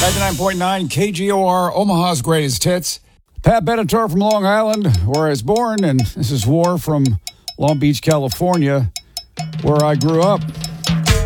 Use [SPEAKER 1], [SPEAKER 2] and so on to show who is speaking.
[SPEAKER 1] 99.9 KGOR, Omaha's greatest hits. Pat Benatar from Long Island, where I was born, and this is War from Long Beach, California, where I grew up.